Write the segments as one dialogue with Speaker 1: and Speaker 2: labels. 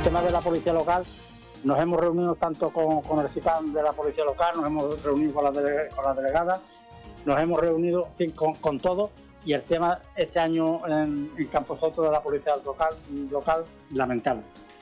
Speaker 1: tema de la policía local, nos hemos reunido tanto con el CIPAM de la policía local, nos hemos reunido con la delegada, nos hemos reunido con todo, y el tema este año en Camposoto de la policía local lamentable.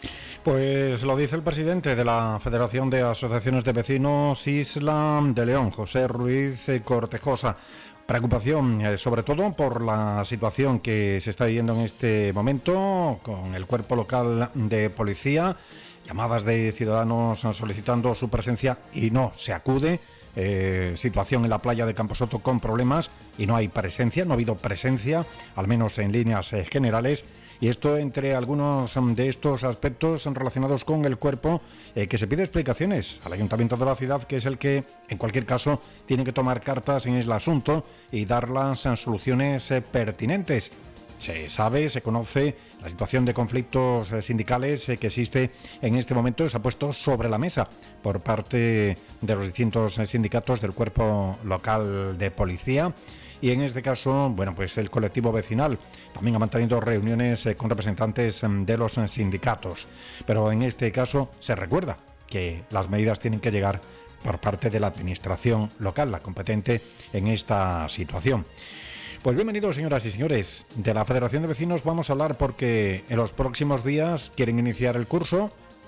Speaker 2: Pues lo dice el presidente de la Federación de Asociaciones de Vecinos Isla de León, José Ruiz Cortejosa. Preocupación, sobre todo por la situación que se está viviendo en este momento con el cuerpo local de policía, llamadas de ciudadanos solicitando su presencia y no se acude, situación en la playa de Camposoto con problemas y no hay presencia, no ha habido presencia, al menos en líneas generales. Y esto entre algunos de estos aspectos relacionados con el cuerpo, que se pide explicaciones al Ayuntamiento de la ciudad, que es el que, en cualquier caso, tiene que tomar cartas en el asunto y dar las soluciones pertinentes. Se sabe, se conoce la situación de conflictos sindicales que existe en este momento, se ha puesto sobre la mesa por parte de los distintos sindicatos del cuerpo local de policía. Y en este caso, bueno, pues el colectivo vecinal también ha mantenido reuniones con representantes de los sindicatos. Pero en este caso se recuerda que las medidas tienen que llegar por parte de la administración local, la competente en esta situación. Pues bienvenidos, señoras y señores. De la Federación de Vecinos vamos a hablar porque en los próximos días quieren iniciar el curso.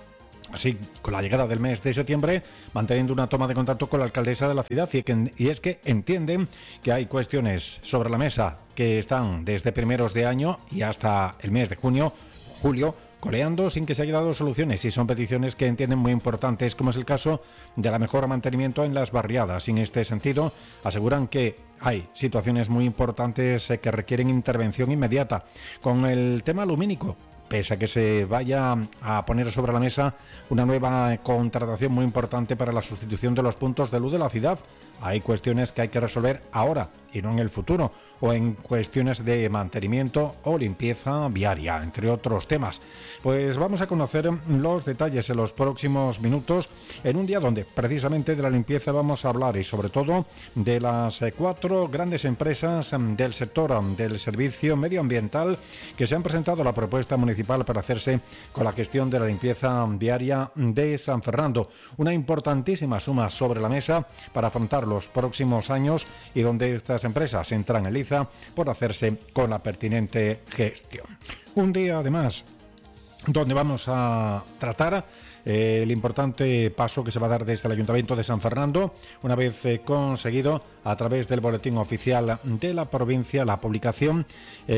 Speaker 2: Así, con la llegada del mes de septiembre, manteniendo una toma de contacto con la alcaldesa de la ciudad, y es que entienden que hay cuestiones sobre la mesa que están desde primeros de año y hasta el mes de julio, coleando sin que se haya dado soluciones, y son peticiones que entienden muy importantes, como es el caso de la mejora mantenimiento en las barriadas. Y en este sentido, aseguran que hay situaciones muy importantes que requieren intervención inmediata. Con el tema lumínico, pese a que se vaya a poner sobre la mesa una nueva contratación muy importante para la sustitución de los puntos de luz de la ciudad, hay cuestiones que hay que resolver ahora y no en el futuro, o en cuestiones de mantenimiento o limpieza viaria, entre otros temas. Pues vamos a conocer los detalles en los próximos minutos, en un día donde precisamente de la limpieza vamos a hablar, y sobre todo de las 4 grandes empresas del sector del servicio medioambiental que se han presentado a la propuesta municipal para hacerse con la gestión de la limpieza viaria de San Fernando. Una importantísima suma sobre la mesa para afrontar los próximos años, y donde estas empresas entran en liza por hacerse con la pertinente gestión. Un día además donde vamos a tratar el importante paso que se va a dar desde el Ayuntamiento de San Fernando, una vez conseguido a través del boletín oficial de la provincia la publicación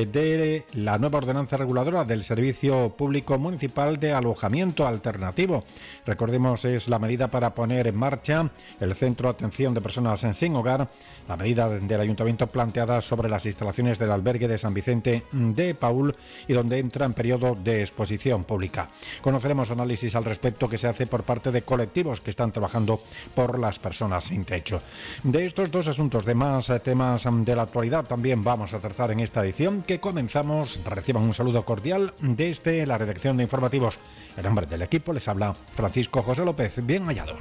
Speaker 2: de la nueva ordenanza reguladora del Servicio Público Municipal de Alojamiento Alternativo. Recordemos, es la medida para poner en marcha el Centro de Atención de Personas sin Hogar, la medida del Ayuntamiento planteada sobre las instalaciones del albergue de San Vicente de Paúl, y donde entra en periodo de exposición pública. Conoceremos análisis al respecto que se hace por parte de colectivos que están trabajando por las personas sin techo. De estos dos asuntos, de más temas de la actualidad, también vamos a tratar en esta edición que comenzamos. Reciban un saludo cordial desde la redacción de informativos. En nombre del equipo les habla Francisco José López. Bien hallados.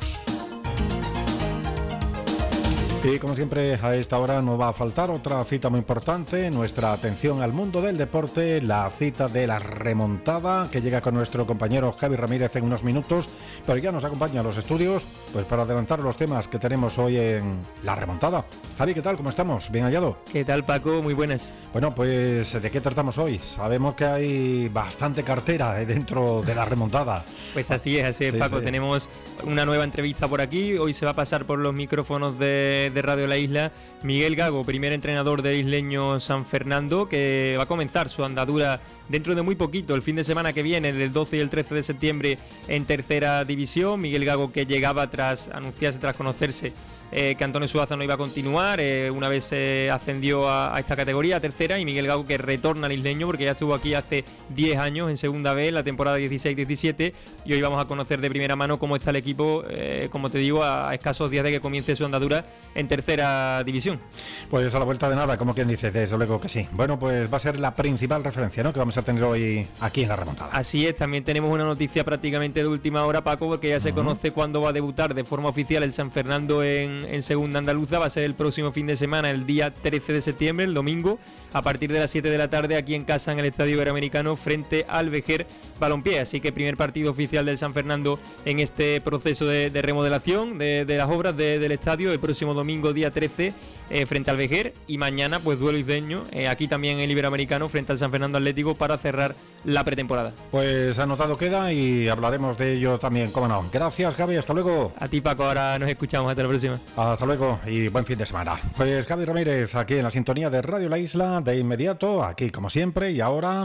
Speaker 2: Y como siempre, a esta hora no va a faltar otra cita muy importante, nuestra atención al mundo del deporte, la cita de la remontada, que llega con nuestro compañero Javi Ramírez en unos minutos, pero ya nos acompaña a los estudios pues para adelantar los temas que tenemos hoy en la remontada. Javi, ¿qué tal? ¿Cómo estamos? ¿Bien hallado?
Speaker 3: ¿Qué tal, Paco? Muy buenas.
Speaker 2: Bueno, pues ¿de qué tratamos hoy? Sabemos que hay bastante cartera dentro de la remontada.
Speaker 3: Pues así es, Paco. Sí. Tenemos una nueva entrevista por aquí. Hoy se va a pasar por los micrófonos de Radio La Isla Miguel Gago, primer entrenador de Isleño San Fernando, que va a comenzar su andadura dentro de muy poquito, el fin de semana que viene, del 12 y el 13 de septiembre, en tercera división. Miguel Gago, que llegaba tras conocerse que Antonio Suaza no iba a continuar, una vez ascendió a esta categoría, a tercera, y Miguel Gago, que retorna al Isleño porque ya estuvo aquí hace 10 años en segunda B, la temporada 16-17, y hoy vamos a conocer de primera mano cómo está el equipo, como te digo, a escasos días de que comience su andadura en tercera división.
Speaker 2: Pues a la vuelta de nada, como quien dice, desde luego que sí. Bueno, pues va a ser la principal referencia, ¿no?, que vamos a tener hoy aquí en la remontada.
Speaker 3: Así es, también tenemos una noticia prácticamente de última hora, Paco, porque ya se conoce cuándo va a debutar de forma oficial el San Fernando en segunda andaluza. Va a ser el próximo fin de semana, el día 13 de septiembre, el domingo, a partir de las 7 de la tarde aquí en casa en el Estadio Iberoamericano frente al Vejer Balompié. Así que primer partido oficial del San Fernando en este proceso de remodelación de las obras del estadio, el próximo domingo día 13 frente al Vejer, y mañana pues duelo isleño aquí también en el Iberoamericano frente al San Fernando Atlético para cerrar la pretemporada.
Speaker 2: Pues anotado queda y hablaremos de ello también, cómo no. Gracias, Gaby, hasta luego.
Speaker 3: A ti, Paco, ahora nos escuchamos, hasta la próxima.
Speaker 2: Hasta luego y buen fin de semana. Pues Gaby Ramírez aquí en la sintonía de Radio La Isla, de inmediato, aquí como siempre, y ahora...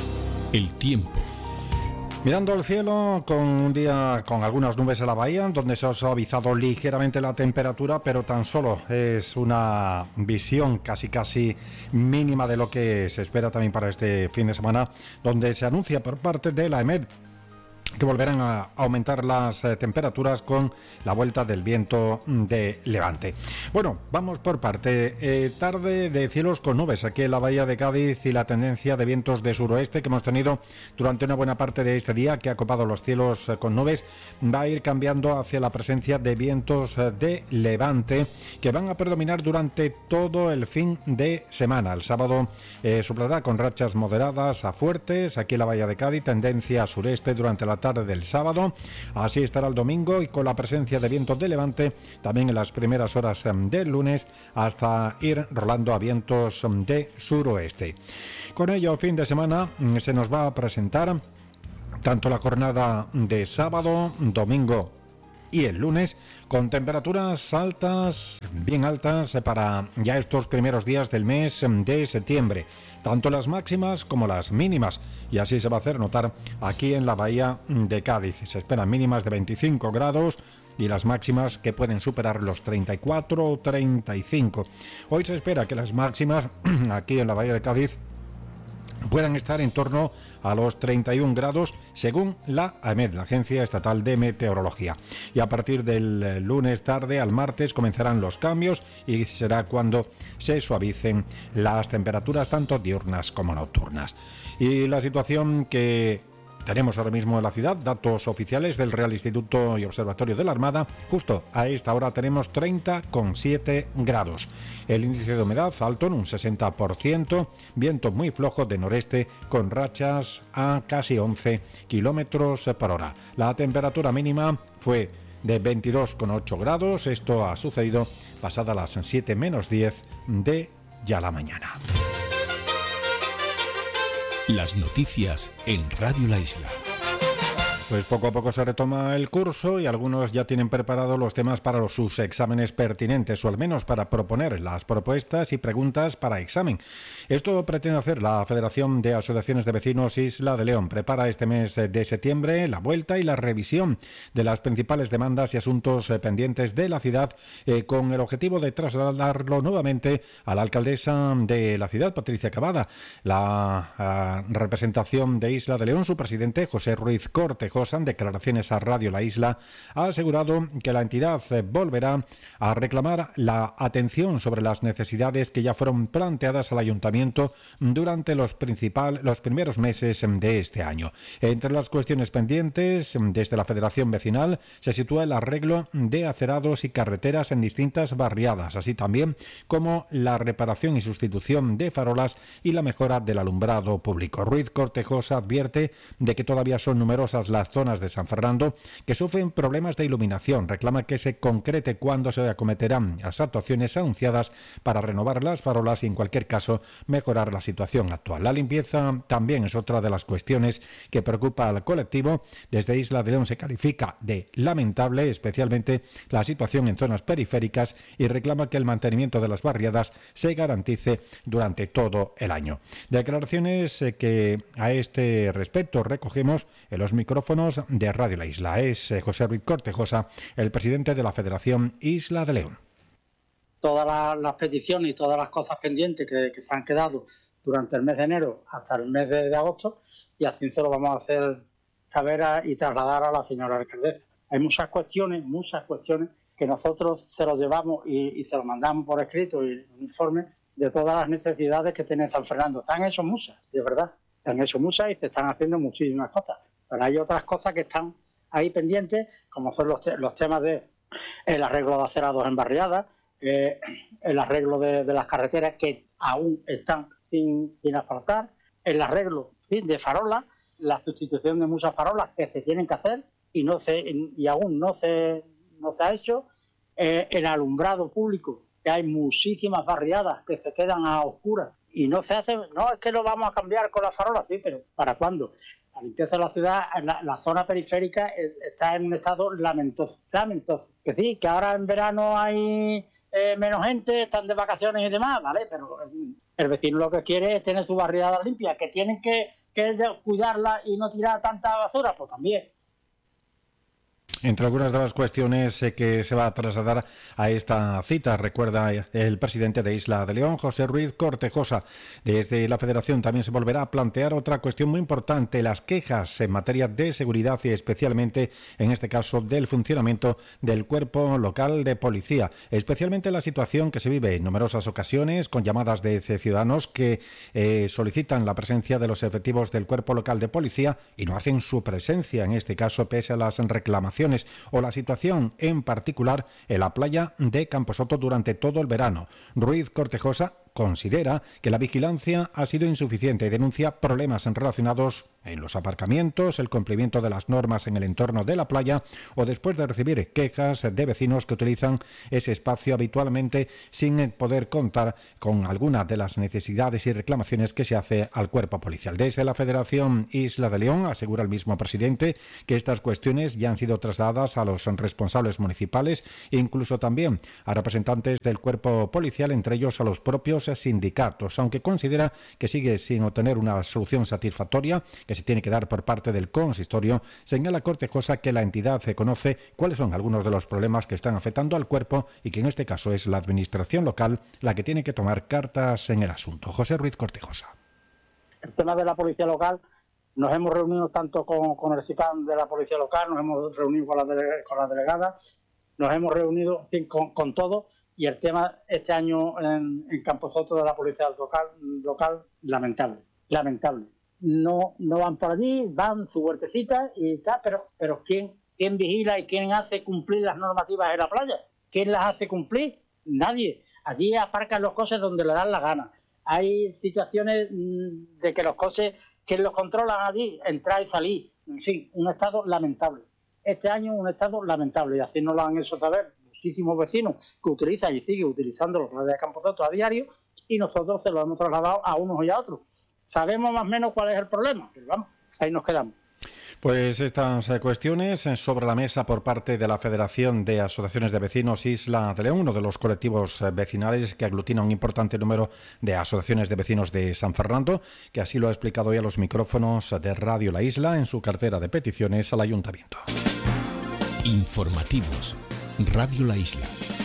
Speaker 4: El tiempo.
Speaker 2: Mirando el cielo, con un día con algunas nubes en la bahía, donde se ha suavizado ligeramente la temperatura, pero tan solo es una visión casi mínima de lo que se espera también para este fin de semana, donde se anuncia por parte de la EMET que volverán a aumentar las temperaturas con la vuelta del viento de levante. Bueno, vamos por parte. Tarde de cielos con nubes aquí en la bahía de Cádiz y la tendencia de vientos de suroeste que hemos tenido durante una buena parte de este día, que ha copado los cielos con nubes, va a ir cambiando hacia la presencia de vientos de levante que van a predominar durante todo el fin de semana. El sábado soplará con rachas moderadas a fuertes aquí en la bahía de Cádiz, tendencia sureste durante la tarde del sábado. Así estará el domingo y con la presencia de vientos de levante también en las primeras horas del lunes, hasta ir rolando a vientos de suroeste. Con ello, el fin de semana se nos va a presentar tanto la jornada de sábado, domingo y el lunes, con temperaturas altas, bien altas para ya estos primeros días del mes de septiembre, tanto las máximas como las mínimas, y así se va a hacer notar aquí en la bahía de Cádiz. Se esperan mínimas de 25 grados y las máximas que pueden superar los 34 o 35. Hoy se espera que las máximas aquí en la bahía de Cádiz puedan estar en torno a los 31 grados según la AEMET, la Agencia Estatal de Meteorología. Y a partir del lunes tarde al martes comenzarán los cambios y será cuando se suavicen las temperaturas tanto diurnas como nocturnas. Y la situación que tenemos ahora mismo en la ciudad, datos oficiales del Real Instituto y Observatorio de la Armada, justo a esta hora tenemos 30,7 grados. El índice de humedad alto en un 60%, viento muy flojo de noreste con rachas a casi 11 kilómetros por hora. La temperatura mínima fue de 22,8 grados, esto ha sucedido pasadas las 7 menos 10 de ya la mañana.
Speaker 4: Las noticias en Radio La Isla.
Speaker 2: Pues poco a poco se retoma el curso y algunos ya tienen preparados los temas para sus exámenes pertinentes, o al menos para proponer las propuestas y preguntas para examen. Esto pretende hacer la Federación de Asociaciones de Vecinos Isla de León. Prepara este mes de septiembre la vuelta y la revisión de las principales demandas y asuntos pendientes de la ciudad, con el objetivo de trasladarlo nuevamente a la alcaldesa de la ciudad, Patricia Cavada. La representación de Isla de León, su presidente, José Ruiz Cortejosa, en declaraciones a Radio La Isla, ha asegurado que la entidad volverá a reclamar la atención sobre las necesidades que ya fueron planteadas al ayuntamiento durante los primeros meses de este año. Entre las cuestiones pendientes, desde la Federación Vecinal se sitúa el arreglo de acerados y carreteras en distintas barriadas, así también como la reparación y sustitución de farolas y la mejora del alumbrado público. Ruiz Cortejosa advierte de que todavía son numerosas las zonas de San Fernando que sufren problemas de iluminación. Reclama que se concrete cuándo se acometerán las actuaciones anunciadas para renovar las farolas y, en cualquier caso, mejorar la situación actual. La limpieza también es otra de las cuestiones que preocupa al colectivo. Desde Isla de León se califica de lamentable, especialmente la situación en zonas periféricas, y reclama que el mantenimiento de las barriadas se garantice durante todo el año. Declaraciones que a este respecto recogemos en los micrófonos de Radio La Isla. Es José Ruiz Cortejosa, el presidente de la Federación Isla de León.
Speaker 1: Todas las peticiones y todas las cosas pendientes que se han quedado durante el mes de enero hasta el mes de agosto, y así se lo vamos a hacer saber y trasladar a la señora alcaldesa. Hay muchas cuestiones que nosotros se los llevamos y se los mandamos por escrito, y un informe de todas las necesidades que tiene San Fernando. Se han hecho muchas, de verdad. Se han hecho muchas y se están haciendo muchísimas cosas. Pero hay otras cosas que están ahí pendientes, como son los temas de el arreglo de acerados en barriadas, el arreglo de las carreteras, que aún están sin asfaltar, el arreglo de farolas, la sustitución de muchas farolas que se tienen que hacer y aún no se ha hecho, el alumbrado público, que hay muchísimas barriadas que se quedan a oscuras y no se hace. No, es que lo vamos a cambiar con las farolas, sí, pero ¿para cuándo? La limpieza de la ciudad, la zona periférica está en un estado lamentoso. Que sí, que ahora en verano hay menos gente, están de vacaciones y demás, ¿vale? Pero el vecino lo que quiere es tener su barriada limpia, que tienen que cuidarla y no tirar tanta basura, pues también.
Speaker 2: Entre algunas de las cuestiones que se va a trasladar a esta cita, recuerda el presidente de Isla de León, José Ruiz Cortejosa. Desde la Federación también se volverá a plantear otra cuestión muy importante, las quejas en materia de seguridad y especialmente, en este caso, del funcionamiento del Cuerpo Local de Policía. Especialmente la situación que se vive en numerosas ocasiones con llamadas de ciudadanos que solicitan la presencia de los efectivos del Cuerpo Local de Policía y no hacen su presencia, en este caso, pese a las reclamaciones, o la situación en particular en la playa de Camposoto durante todo el verano. Ruiz Cortejosa considera que la vigilancia ha sido insuficiente y denuncia problemas relacionados en los aparcamientos, el cumplimiento de las normas en el entorno de la playa o después de recibir quejas de vecinos que utilizan ese espacio habitualmente sin poder contar con alguna de las necesidades y reclamaciones que se hace al cuerpo policial. Desde la Federación Isla de León asegura el mismo presidente que estas cuestiones ya han sido trasladadas a los responsables municipales e incluso también a representantes del cuerpo policial, entre ellos a los propios sindicatos, aunque considera que sigue sin obtener una solución satisfactoria que se tiene que dar por parte del consistorio. Señala Cortejosa que la entidad conoce cuáles son algunos de los problemas que están afectando al cuerpo y que en este caso es la administración local la que tiene que tomar cartas en el asunto. José Ruiz Cortejosa.
Speaker 1: El tema de la policía local, nos hemos reunido tanto con el CIPAM de la policía local, nos hemos reunido con la delegada, nos hemos reunido con todos. Y el tema este año en Camposoto de la policía local lamentable. No van por allí, van su huertecita y tal, pero ¿quién vigila y quién hace cumplir las normativas en la playa? ¿Quién las hace cumplir? Nadie. Allí aparcan los coches donde le dan la gana. Hay situaciones de que los coches, ¿quién los controlan allí? Entrar y salir. En fin, un estado lamentable. Este año un estado lamentable y así nos lo han hecho saber muchísimos vecinos que utilizan y siguen utilizando los radios de Camposoto a diario y nosotros se lo hemos trasladado a unos y a otros. Sabemos más o menos cuál es el problema, pero vamos, ahí nos quedamos.
Speaker 2: Pues estas cuestiones sobre la mesa por parte de la Federación de Asociaciones de Vecinos Isla de León, uno de los colectivos vecinales que aglutina un importante número de asociaciones de vecinos de San Fernando, que así lo ha explicado hoy a los micrófonos de Radio La Isla en su cartera de peticiones al Ayuntamiento.
Speaker 4: Informativos. Radio La Isla.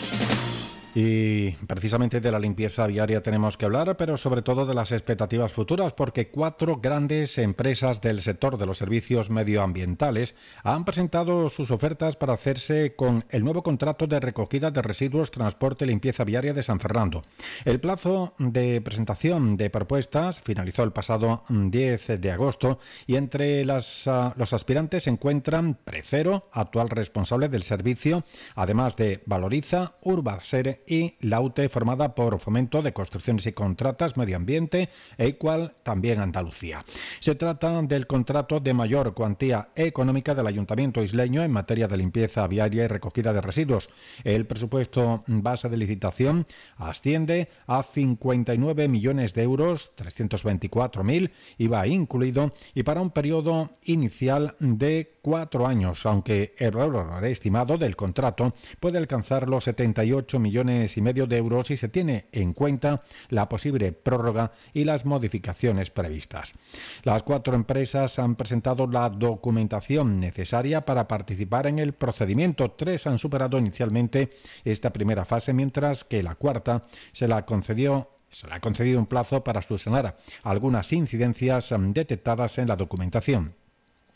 Speaker 2: Y precisamente de la limpieza viaria tenemos que hablar, pero sobre todo de las expectativas futuras, porque 4 grandes empresas del sector de los servicios medioambientales han presentado sus ofertas para hacerse con el nuevo contrato de recogida de residuos, transporte y limpieza viaria de San Fernando. El plazo de presentación de propuestas finalizó el pasado 10 de agosto y entre los aspirantes se encuentran Precero, actual responsable del servicio, además de Valoriza, Urbaser y Laute, formada por Fomento de Construcciones y Contratas, Medio Ambiente e Equal, también Andalucía. Se trata del contrato de mayor cuantía económica del Ayuntamiento isleño en materia de limpieza viaria y recogida de residuos. El presupuesto base de licitación asciende a 59 millones de euros, 324.000, IVA incluido, y para un periodo inicial de 4 años, aunque el valor estimado del contrato puede alcanzar los 78 millones y medio de euros si se tiene en cuenta la posible prórroga y las modificaciones previstas. Las 4 empresas han presentado la documentación necesaria para participar en el procedimiento. 3 han superado inicialmente esta primera fase, mientras que la cuarta se le ha concedido un plazo para subsanar algunas incidencias detectadas en la documentación.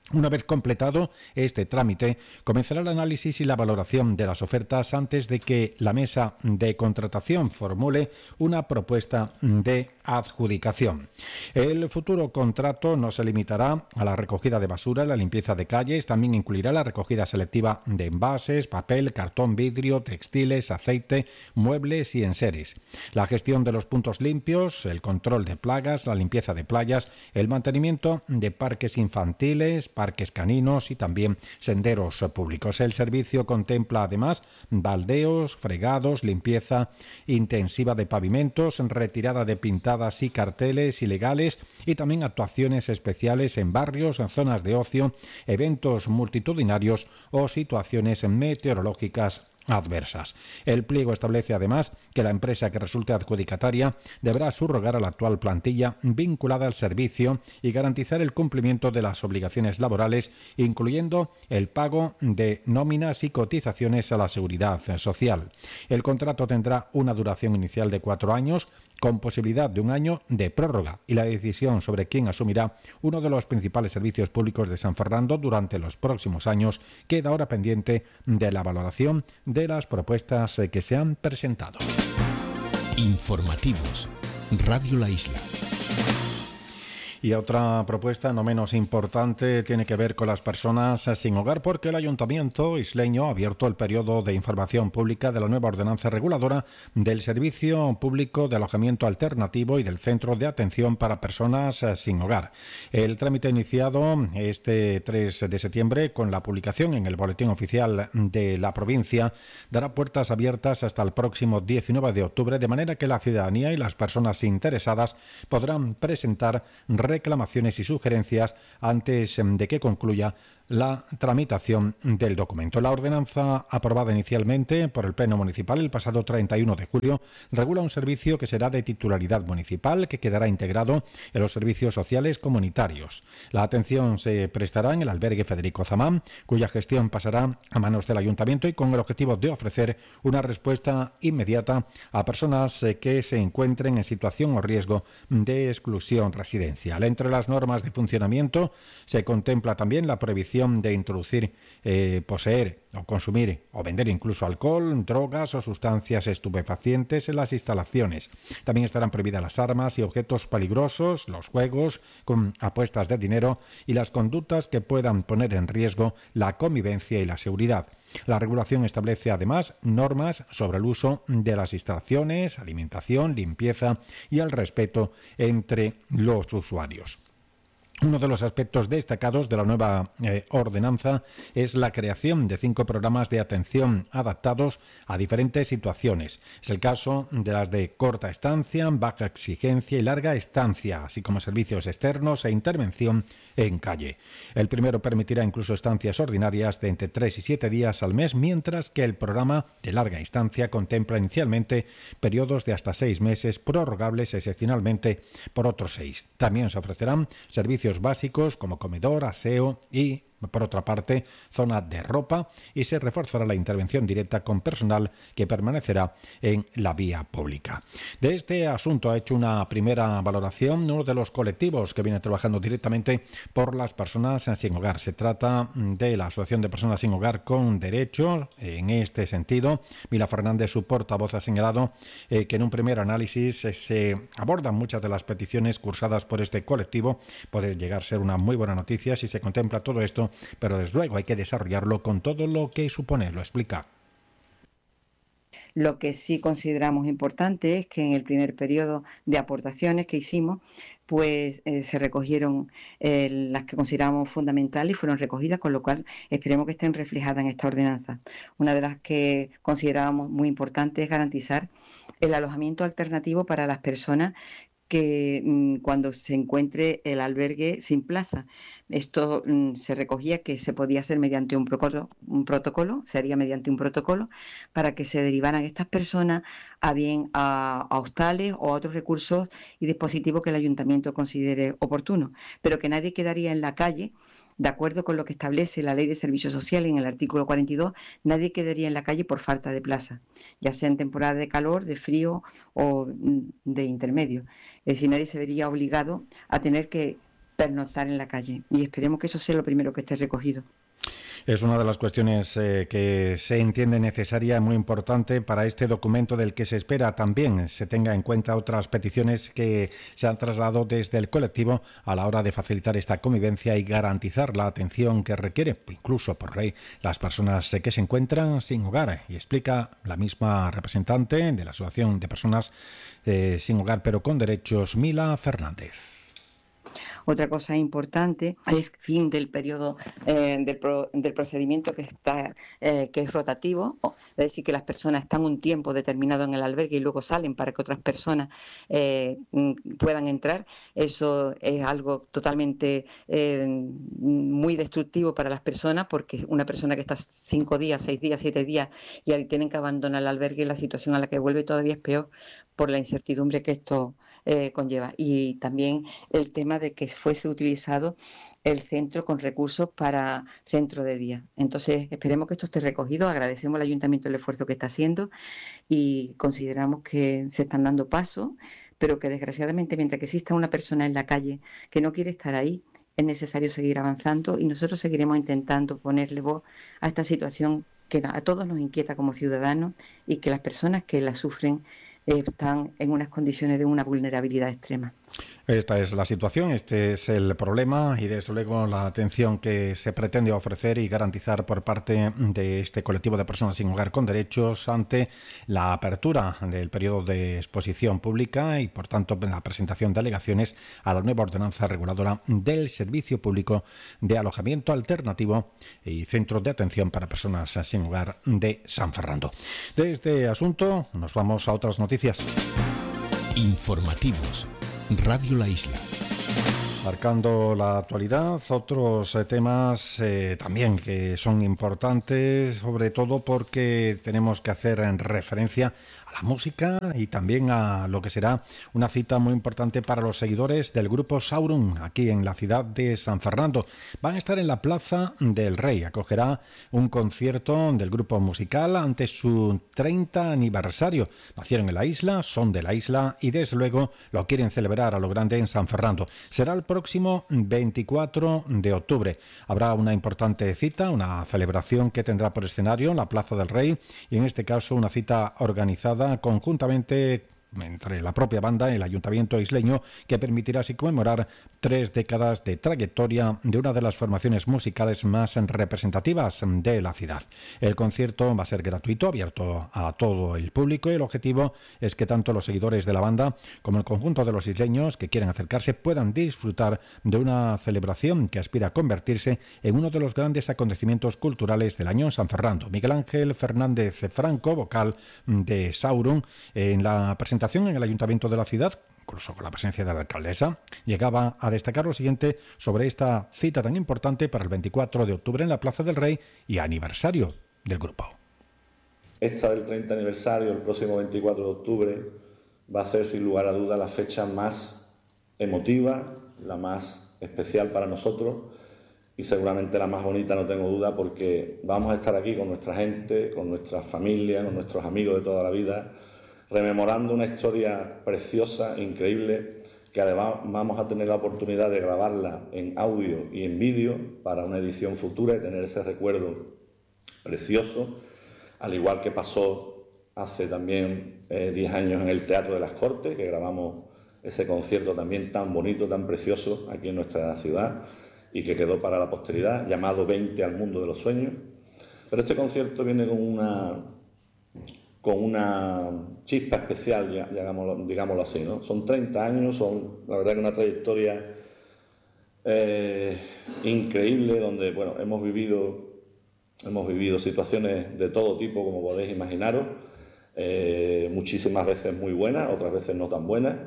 Speaker 2: Una vez completado este trámite, comenzará el análisis y la valoración de las ofertas antes de que la mesa de contratación formule una propuesta de adjudicación. El futuro contrato no se limitará a la recogida de basura y la limpieza de calles, también incluirá la recogida selectiva de envases, papel, cartón, vidrio, textiles, aceite, muebles y enseres. La gestión de los puntos limpios, el control de plagas, la limpieza de playas, el mantenimiento de parques infantiles, parques caninos y también senderos públicos. El servicio contempla además baldeos, fregados, limpieza intensiva de pavimentos, retirada de pintadas y carteles ilegales y también actuaciones especiales en barrios, en zonas de ocio, eventos multitudinarios o situaciones meteorológicas adversas. El pliego establece además que la empresa que resulte adjudicataria deberá subrogar a la actual plantilla vinculada al servicio y garantizar el cumplimiento de las obligaciones laborales, incluyendo el pago de nóminas y cotizaciones a la seguridad social. El contrato tendrá una duración inicial de 4 años, con posibilidad de 1 año de prórroga, y la decisión sobre quién asumirá uno de los principales servicios públicos de San Fernando durante los próximos años queda ahora pendiente de la valoración de las propuestas que se han presentado.
Speaker 4: Informativos. Radio La Isla.
Speaker 2: Y otra propuesta no menos importante tiene que ver con las personas sin hogar, porque el Ayuntamiento isleño ha abierto el periodo de información pública de la nueva ordenanza reguladora del Servicio Público de Alojamiento Alternativo y del Centro de Atención para Personas sin Hogar. El trámite iniciado este 3 de septiembre con la publicación en el Boletín Oficial de la provincia dará puertas abiertas hasta el próximo 19 de octubre, de manera que la ciudadanía y las personas interesadas podrán presentar reclamaciones y sugerencias antes de que concluya la tramitación del documento. La ordenanza aprobada inicialmente por el Pleno Municipal el pasado 31 de julio regula un servicio que será de titularidad municipal, que quedará integrado en los servicios sociales comunitarios. La atención se prestará en el albergue Federico Zamán, cuya gestión pasará a manos del Ayuntamiento y con el objetivo de ofrecer una respuesta inmediata a personas que se encuentren en situación o riesgo de exclusión residencial. Entre las normas de funcionamiento se contempla también la prohibición de introducir, poseer o consumir o vender incluso alcohol, drogas o sustancias estupefacientes en las instalaciones. También estarán prohibidas las armas y objetos peligrosos, los juegos con apuestas de dinero y las conductas que puedan poner en riesgo la convivencia y la seguridad. La regulación establece además normas sobre el uso de las instalaciones, alimentación, limpieza y el respeto entre los usuarios. Uno de los aspectos destacados de la nueva ordenanza es la creación de 5 programas de atención adaptados a diferentes situaciones. Es el caso de las de corta estancia, baja exigencia y larga estancia, así como servicios externos e intervención en calle. El primero permitirá incluso estancias ordinarias de entre 3 y 7 días al mes, mientras que el programa de larga estancia contempla inicialmente periodos de hasta 6 meses, prorrogables excepcionalmente por otros 6. También se ofrecerán servicios básicos como comedor, aseo y, por otra parte, zona de ropa, y se reforzará la intervención directa con personal que permanecerá en la vía pública. De este asunto ha hecho una primera valoración uno de los colectivos que viene trabajando directamente por las personas sin hogar. Se trata de la Asociación de Personas sin Hogar con Derecho. En este sentido, Mila Fernández, su portavoz, ha señalado que en un primer análisis se abordan muchas de las peticiones cursadas por este colectivo. Puede llegar a ser una muy buena noticia si se contempla todo esto, pero desde luego hay que desarrollarlo con todo lo que supone, lo explica.
Speaker 5: Lo que sí consideramos importante es que en el primer periodo de aportaciones que hicimos, pues se recogieron las que consideramos fundamentales y fueron recogidas, con lo cual esperemos que estén reflejadas en esta ordenanza. Una de las que considerábamos muy importante es garantizar el alojamiento alternativo para las personas que cuando se encuentre el albergue sin plaza. Esto se recogía que se podía hacer mediante un protocolo, se haría mediante un protocolo para que se derivaran estas personas a hostales o a otros recursos y dispositivos que el ayuntamiento considere oportuno, pero que nadie quedaría en la calle. De acuerdo con lo que establece la Ley de Servicios Sociales en el artículo 42, nadie quedaría en la calle por falta de plaza, ya sea en temporada de calor, de frío o de intermedio. Es decir, nadie se vería obligado a tener que pernoctar en la calle. Y esperemos que eso sea lo primero que esté recogido.
Speaker 2: Es una de las cuestiones que se entiende necesaria y muy importante para este documento, del que se espera también se tenga en cuenta otras peticiones que se han trasladado desde el colectivo a la hora de facilitar esta convivencia y garantizar la atención que requiere, incluso por ley, las personas que se encuentran sin hogar. Y explica la misma representante de la Asociación de Personas sin Hogar pero con Derechos, Mila Fernández.
Speaker 5: Otra cosa importante es fin del periodo del procedimiento que es rotativo, es decir, que las personas están un tiempo determinado en el albergue y luego salen para que otras personas puedan entrar. Eso es algo totalmente muy destructivo para las personas, porque una persona que está 5 días, 6 días, 7 días y tienen que abandonar el albergue, la situación a la que vuelve todavía es peor por la incertidumbre que esto conlleva. Y también el tema de que fuese utilizado el centro con recursos para centro de día. Entonces, esperemos que esto esté recogido. Agradecemos al Ayuntamiento el esfuerzo que está haciendo y consideramos que se están dando pasos, pero que desgraciadamente, mientras que exista una persona en la calle que no quiere estar ahí, es necesario seguir avanzando, y nosotros seguiremos intentando ponerle voz a esta situación que a todos nos inquieta como ciudadanos, y que las personas que la sufren están en unas condiciones de una vulnerabilidad extrema.
Speaker 2: Esta es la situación, este es el problema, y desde luego la atención que se pretende ofrecer y garantizar por parte de este colectivo de personas sin hogar con derechos ante la apertura del periodo de exposición pública y, por tanto, la presentación de alegaciones a la nueva ordenanza reguladora del Servicio Público de Alojamiento Alternativo y Centro de Atención para Personas sin Hogar de San Fernando. De este asunto nos vamos a otras noticias.
Speaker 4: Informativos. Radio La Isla.
Speaker 2: Marcando la actualidad, otros temas también que son importantes, sobre todo porque tenemos que hacer referencia a la música y también a lo que será una cita muy importante para los seguidores del grupo Sauron aquí en la ciudad de San Fernando. Van a estar en la Plaza del Rey. Acogerá un concierto del grupo musical ante su 30 aniversario. Nacieron en la isla, son de la isla y desde luego lo quieren celebrar a lo grande en San Fernando. Será el próximo 24 de octubre. Habrá una importante cita, una celebración que tendrá por escenario la Plaza del Rey, y en este caso una cita organizada conjuntamente entre la propia banda y el Ayuntamiento isleño, que permitirá así conmemorar 3 décadas de trayectoria de una de las formaciones musicales más representativas de la ciudad. El concierto va a ser gratuito, abierto a todo el público, y el objetivo es que tanto los seguidores de la banda como el conjunto de los isleños que quieran acercarse puedan disfrutar de una celebración que aspira a convertirse en uno de los grandes acontecimientos culturales del año en San Fernando. Miguel Ángel Fernández Franco, vocal de Sauron, en la presentación en el Ayuntamiento de la ciudad, incluso con la presencia de la alcaldesa, llegaba a destacar lo siguiente sobre esta cita tan importante para el 24 de octubre en la Plaza del Rey y aniversario del grupo.
Speaker 6: Esta del 30 aniversario, el próximo 24 de octubre, va a ser sin lugar a duda la fecha más emotiva, la más especial para nosotros y seguramente la más bonita, no tengo duda, porque vamos a estar aquí con nuestra gente, con nuestra familia, con nuestros amigos de toda la vida, rememorando una historia preciosa, increíble, que además vamos a tener la oportunidad de grabarla en audio y en vídeo para una edición futura y tener ese recuerdo precioso, al igual que pasó hace también 10 años en el Teatro de las Cortes, que grabamos ese concierto también tan bonito, tan precioso aquí en nuestra ciudad y que quedó para la posteridad, llamado 20 al mundo de los sueños. Pero este concierto viene con una chispa especial, digámoslo así, ¿no? Son 30 años, son la verdad que una trayectoria increíble, donde bueno, hemos vivido situaciones de todo tipo, como podéis imaginaros, muchísimas veces muy buenas, otras veces no tan buenas.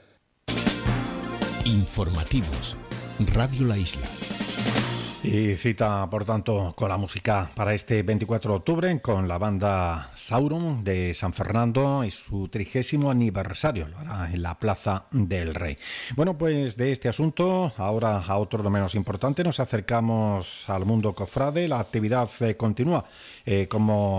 Speaker 4: Informativos, Radio La Isla.
Speaker 2: Y cita, por tanto, con la música para este 24 de octubre con la banda Sauron de San Fernando y su 30º aniversario. Lo hará en la Plaza del Rey. Bueno, pues de este asunto, ahora a otro no menos importante, nos acercamos al mundo cofrade. La actividad continúa como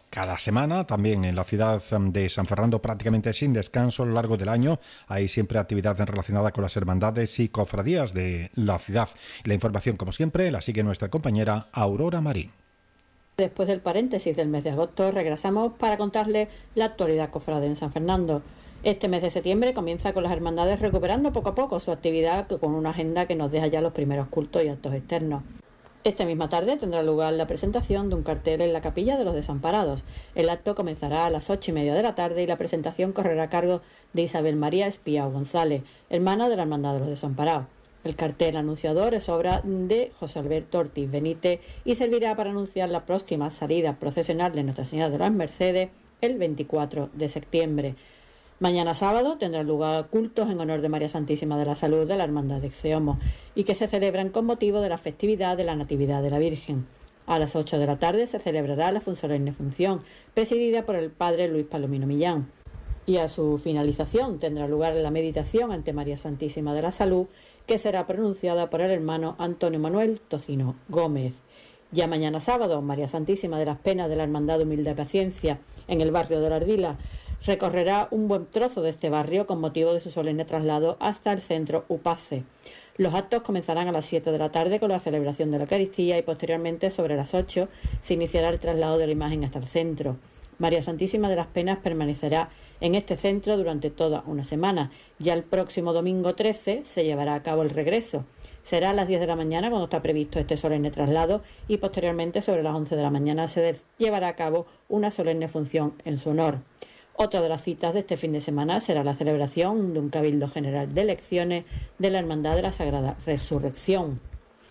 Speaker 2: cada semana, también en la ciudad de San Fernando, prácticamente sin descanso a lo largo del año. Hay siempre actividad relacionada con las hermandades y cofradías de la ciudad. La información, como siempre, la sigue nuestra compañera Aurora Marín.
Speaker 7: Después del paréntesis del mes de agosto, regresamos para contarles la actualidad cofrade en San Fernando. Este mes de septiembre comienza con las hermandades recuperando poco a poco su actividad con una agenda que nos deja ya los primeros cultos y actos externos. Esta misma tarde tendrá lugar la presentación de un cartel en la Capilla de los Desamparados. El acto comenzará a las 8:30 de la tarde y la presentación correrá a cargo de Isabel María Espiao González, hermana de la Hermandad de los Desamparados. El cartel anunciador es obra de José Alberto Ortiz Benítez y servirá para anunciar la próxima salida procesional de Nuestra Señora de las Mercedes el 24 de septiembre. Mañana sábado tendrán lugar cultos en honor de María Santísima de la Salud de la Hermandad de Exeomo y que se celebran con motivo de la festividad de la Natividad de la Virgen. A las 8 de la tarde se celebrará la solemne función, presidida por el padre Luis Palomino Millán. Y a su finalización tendrá lugar la meditación ante María Santísima de la Salud, que será pronunciada por el hermano Antonio Manuel Tocino Gómez. Ya mañana sábado, María Santísima de las Penas de la Hermandad Humilde Paciencia, en el barrio de la Ardila, recorrerá un buen trozo de este barrio con motivo de su solemne traslado hasta el centro UPACE. Los actos comenzarán a las 7 de la tarde con la celebración de la Eucaristía y posteriormente sobre las 8 se iniciará el traslado de la imagen hasta el centro. María Santísima de las Penas permanecerá en este centro durante toda una semana. Ya el próximo domingo 13 se llevará a cabo el regreso. Será a las 10 de la mañana cuando está previsto este solemne traslado y posteriormente sobre las 11 de la mañana se llevará a cabo una solemne función en su honor. Otra de las citas de este fin de semana será la celebración de un cabildo general de elecciones de la Hermandad de la Sagrada Resurrección.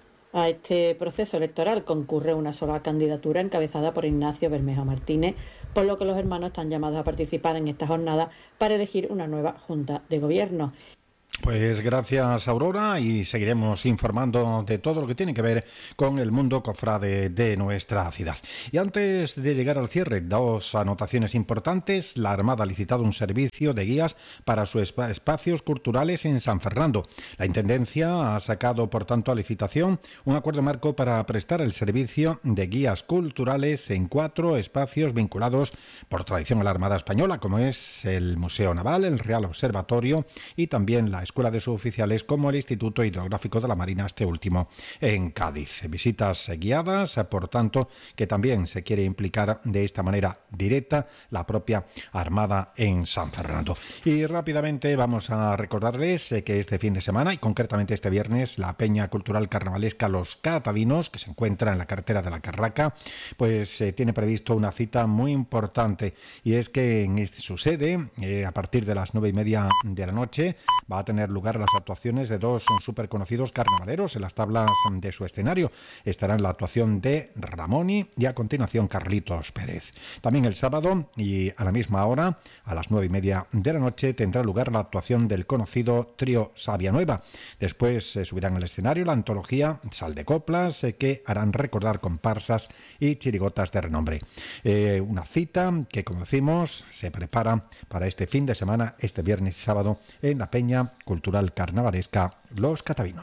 Speaker 7: A este proceso electoral concurre una sola candidatura encabezada por Ignacio Bermejo Martínez, por lo que los hermanos están llamados a participar en esta jornada para elegir una nueva Junta de Gobierno.
Speaker 2: Pues gracias, Aurora, y seguiremos informando de todo lo que tiene que ver con el mundo cofrade de nuestra ciudad. Y antes de llegar al cierre, dos anotaciones importantes. La Armada ha licitado un servicio de guías para sus espacios culturales en San Fernando. La Intendencia ha sacado, por tanto, a licitación un acuerdo marco para prestar el servicio de guías culturales en 4 espacios vinculados por tradición a la Armada Española, como es el Museo Naval, el Real Observatorio y también la Escuela de Suboficiales, como el Instituto Hidrográfico de la Marina, este último en Cádiz. Visitas guiadas, por tanto, que también se quiere implicar de esta manera directa la propia Armada en San Fernando. Y rápidamente vamos a recordarles que este fin de semana, y concretamente este viernes, la Peña Cultural Carnavalesca Los Catavinos, que se encuentra en la carretera de la Carraca, pues tiene previsto una cita muy importante, y es que en su sede, a partir de las 9:30 de la noche, va a tener lugar las actuaciones de dos súper conocidos carnavaleros en las tablas de su escenario. Estarán la actuación de Ramoni y a continuación Carlitos Pérez. También el sábado y a la misma hora, a las 9:30 de la noche, tendrá lugar la actuación del conocido trío Sabia Nueva. Después subirán al escenario la antología Sal de Coplas, que harán recordar comparsas y chirigotas de renombre. Una cita que, como decimos, se prepara para este fin de semana, este viernes y sábado, en la Peña Cultural Carnavalesca Los Catavinos.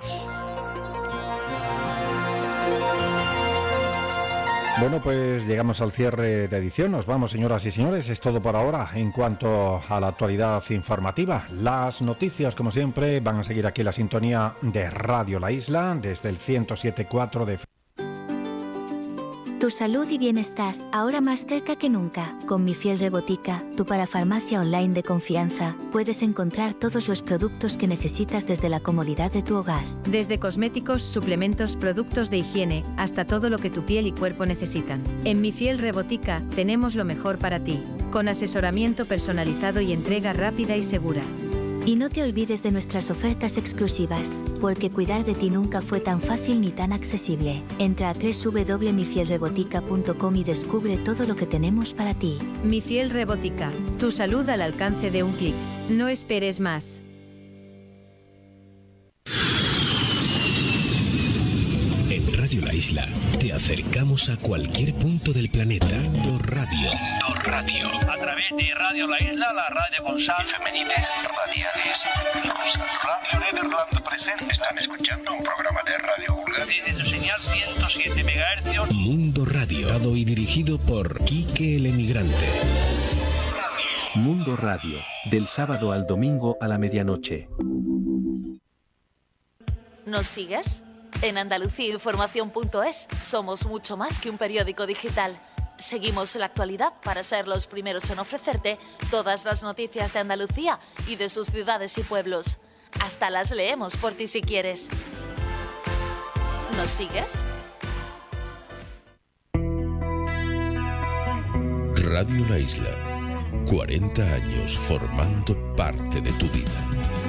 Speaker 2: Bueno, pues llegamos al cierre de edición. Nos vamos, señoras y señores. Es todo por ahora en cuanto a la actualidad informativa. Las noticias, como siempre, van a seguir aquí la sintonía de Radio La Isla desde el 107.4 de...
Speaker 8: Tu salud y bienestar, ahora más cerca que nunca. Con Mi Fiel Rebotica, tu parafarmacia online de confianza, puedes encontrar todos los productos que necesitas desde la comodidad de tu hogar.
Speaker 9: Desde cosméticos, suplementos, productos de higiene, hasta todo lo que tu piel y cuerpo necesitan. En Mi Fiel Rebotica, tenemos lo mejor para ti, con asesoramiento personalizado y entrega rápida y segura.
Speaker 8: Y no te olvides de nuestras ofertas exclusivas, porque cuidar de ti nunca fue tan fácil ni tan accesible. Entra a www.mifielrebotica.com y descubre todo lo que tenemos para ti.
Speaker 9: Mi Fiel Rebotica, tu salud al alcance de un clic. No esperes más.
Speaker 4: En Radio La Isla te acercamos a cualquier punto del planeta por radio.
Speaker 10: A través de Radio La Isla, la radio con sal femenines radiales. Radio Nederland presente. Están escuchando un programa de Radio Vulgar. Tiene su señal 107 MHz.
Speaker 4: Mundo Radio, dado y dirigido por Quique el Emigrante.
Speaker 11: Mundo Radio, del sábado al domingo a la medianoche.
Speaker 12: ¿Nos sigues? En andaluciainformación.es somos mucho más que un periódico digital. Seguimos la actualidad para ser los primeros en ofrecerte todas las noticias de Andalucía y de sus ciudades y pueblos. Hasta las leemos por ti si quieres. ¿Nos sigues?
Speaker 13: Radio La Isla. 40 años formando parte de tu vida.